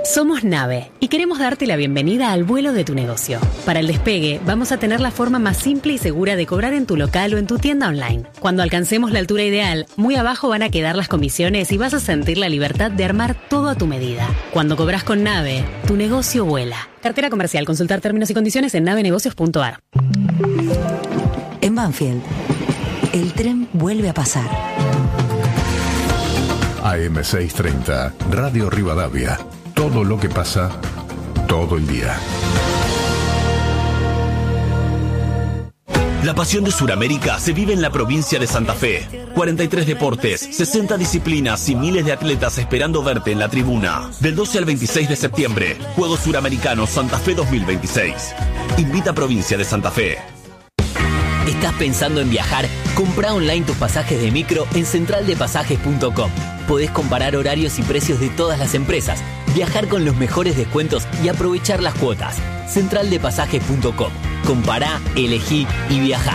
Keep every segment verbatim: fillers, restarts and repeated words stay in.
Somos Nave y queremos darte la bienvenida al vuelo de tu negocio. Para el despegue, vamos a tener la forma más simple y segura de cobrar en tu local o en tu tienda online. Cuando alcancemos la altura ideal, muy abajo van a quedar las comisiones y vas a sentir la libertad de armar todo a tu medida. Cuando cobras con Nave, tu negocio vuela. Cartera comercial. Consultar términos y condiciones en navenegocios punto a r. En Banfield, el tren vuelve a pasar. A M seiscientos treinta, Radio Rivadavia. Todo lo que pasa, todo el día. La pasión de Sudamérica se vive en la provincia de Santa Fe. cuarenta y tres deportes, sesenta disciplinas y miles de atletas esperando verte en la tribuna. Del doce al veintiséis de septiembre, Juegos Suramericanos Santa Fe dos mil veintiséis. Invita a Provincia de Santa Fe. ¿Estás pensando en viajar? Comprá online tus pasajes de micro en central de pasajes punto com. Podés comparar horarios y precios de todas las empresas, viajar con los mejores descuentos y aprovechar las cuotas. central de pasajes punto com. Compará, elegí y viajá.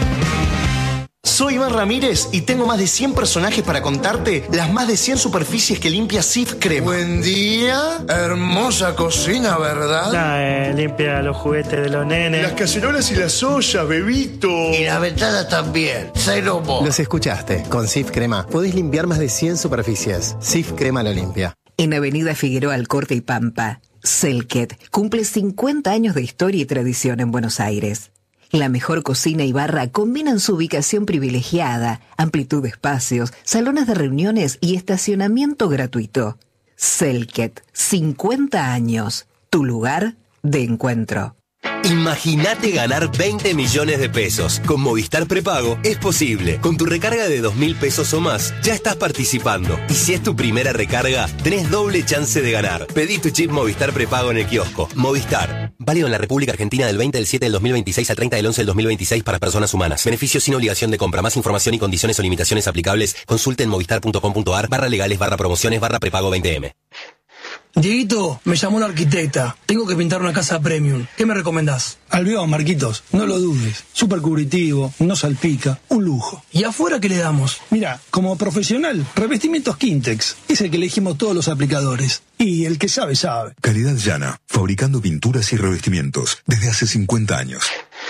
Soy Iván Ramírez y tengo más de cien personajes para contarte las más de cien superficies que limpia Cif Crema. Buen día, hermosa cocina, ¿verdad? Nah, eh, limpia los juguetes de los nenes. Las cacerolas y las ollas, bebito. Y las ventanas también, cero mo. Los escuchaste, con Cif Crema podés limpiar más de cien superficies. Cif Crema lo limpia. En Avenida Figueroa Alcorte y Pampa, Selket cumple cincuenta años de historia y tradición en Buenos Aires. La mejor cocina y barra combinan su ubicación privilegiada, amplitud de espacios, salones de reuniones y estacionamiento gratuito. Selket, cincuenta años, tu lugar de encuentro. Imagínate ganar veinte millones de pesos. Con Movistar Prepago es posible. Con tu recarga de dos mil pesos o más, ya estás participando. Y si es tu primera recarga, tenés doble chance de ganar. Pedí tu chip Movistar Prepago en el kiosco. Movistar. Válido en la República Argentina del veinte del siete del dos mil veintiséis al treinta del once del dos mil veintiséis para personas humanas. Beneficios sin obligación de compra. Más información y condiciones o limitaciones aplicables. Consulte en movistar punto com punto a r barra legales barra promociones barra prepago veinte eme. Dieguito, me llamó la arquitecta. Tengo que pintar una casa premium. ¿Qué me recomendás? Albión, Marquitos, no lo dudes. Súper cubritivo, no salpica, un lujo. ¿Y afuera qué le damos? Mira, como profesional, revestimientos Quintex. Es el que elegimos todos los aplicadores. Y el que sabe, sabe. Calidad Llana, fabricando pinturas y revestimientos desde hace cincuenta años.